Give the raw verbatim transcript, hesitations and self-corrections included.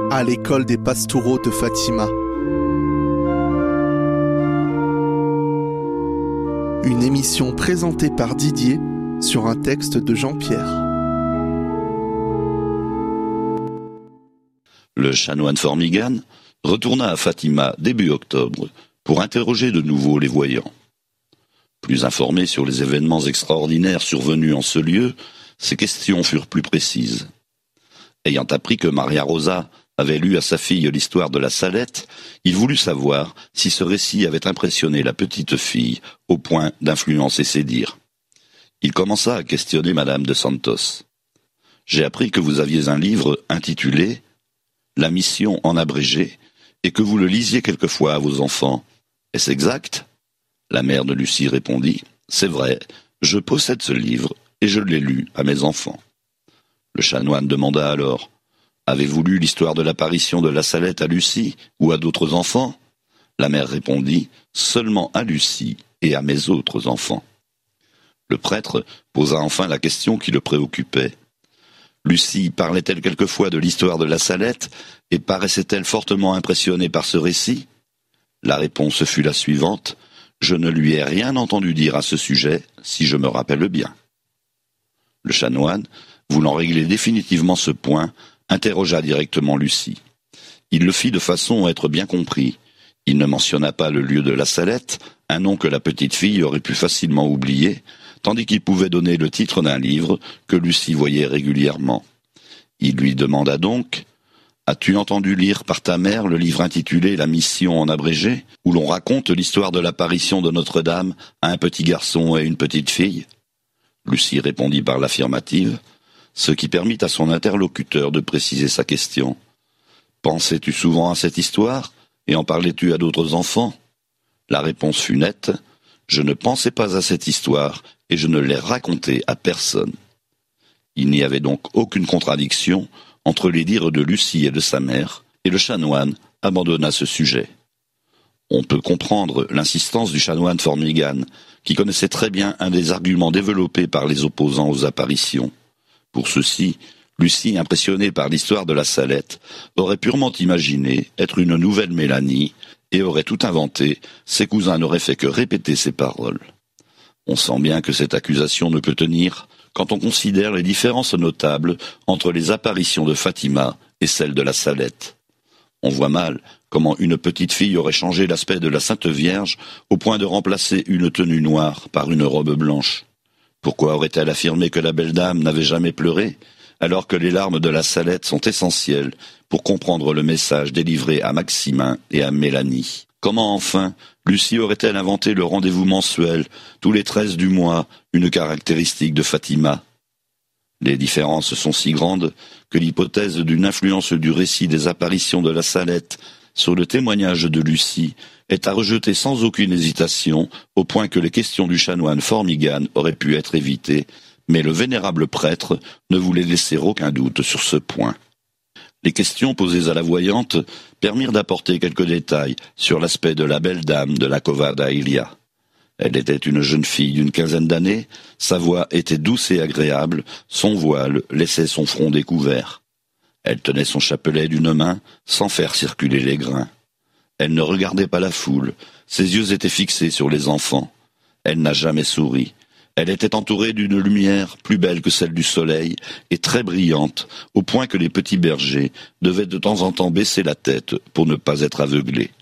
à l'école des Pastoureaux de Fatima. Une émission présentée par Didier sur un texte de Jean-Pierre. Le chanoine Formigan retourna à Fatima début octobre pour interroger de nouveau les voyants. Plus informé sur les événements extraordinaires survenus en ce lieu, ses questions furent plus précises. Ayant appris que Maria Rosa avait lu à sa fille l'histoire de la Salette, il voulut savoir si ce récit avait impressionné la petite fille au point d'influencer ses dires. Il commença à questionner Madame de Santos. « J'ai appris que vous aviez un livre intitulé « La mission en abrégé » et que vous le lisiez quelquefois à vos enfants. Est-ce exact ?» La mère de Lucie répondit « C'est vrai, je possède ce livre et je l'ai lu à mes enfants. » Le chanoine demanda alors « Avez-vous lu l'histoire de l'apparition de la Salette à Lucie ou à d'autres enfants ?» La mère répondit « Seulement à Lucie et à mes autres enfants. » Le prêtre posa enfin la question qui le préoccupait. Lucie parlait-elle quelquefois de l'histoire de la Salette et paraissait-elle fortement impressionnée par ce récit ? La réponse fut la suivante. Je ne lui ai rien entendu dire à ce sujet, si je me rappelle bien. Le chanoine, voulant régler définitivement ce point, interrogea directement Lucie. Il le fit de façon à être bien compris. Il ne mentionna pas le lieu de la Salette, un nom que la petite fille aurait pu facilement oublier, tandis qu'il pouvait donner le titre d'un livre que Lucie voyait régulièrement. Il lui demanda donc « As-tu entendu lire par ta mère le livre intitulé « La mission en abrégé » où l'on raconte l'histoire de l'apparition de Notre-Dame à un petit garçon et une petite fille ?» Lucie répondit par l'affirmative, ce qui permit à son interlocuteur de préciser sa question. « Pensais-tu souvent à cette histoire et en parlais-tu à d'autres enfants ?» La réponse fut nette. « Je ne pensais pas à cette histoire et je ne l'ai racontée à personne. » Il n'y avait donc aucune contradiction entre les dires de Lucie et de sa mère, et le chanoine abandonna ce sujet. On peut comprendre l'insistance du chanoine Formigan, qui connaissait très bien un des arguments développés par les opposants aux apparitions. Pour ceux-ci, Lucie, impressionnée par l'histoire de la Salette, aurait purement imaginé être une nouvelle Mélanie et aurait tout inventé, ses cousins n'auraient fait que répéter ses paroles. On sent bien que cette accusation ne peut tenir quand on considère les différences notables entre les apparitions de Fatima et celles de la Salette. On voit mal comment une petite fille aurait changé l'aspect de la Sainte Vierge au point de remplacer une tenue noire par une robe blanche. Pourquoi aurait-elle affirmé que la belle dame n'avait jamais pleuré, alors que les larmes de la Salette sont essentielles pour comprendre le message délivré à Maximin et à Mélanie? Comment enfin Lucie aurait-elle inventé le rendez-vous mensuel, tous les treize du mois, une caractéristique de Fatima? Les différences sont si grandes que l'hypothèse d'une influence du récit des apparitions de la Salette sur le témoignage de Lucie est à rejeter sans aucune hésitation, au point que les questions du chanoine Formigan auraient pu être évitées, mais le vénérable prêtre ne voulait laisser aucun doute sur ce point. Les questions posées à la voyante permirent d'apporter quelques détails sur l'aspect de la belle dame de la Cova d'Ailia. Elle était une jeune fille d'une quinzaine d'années, sa voix était douce et agréable, son voile laissait son front découvert. Elle tenait son chapelet d'une main sans faire circuler les grains. Elle ne regardait pas la foule, ses yeux étaient fixés sur les enfants. Elle n'a jamais souri. Elle était entourée d'une lumière plus belle que celle du soleil et très brillante, au point que les petits bergers devaient de temps en temps baisser la tête pour ne pas être aveuglés.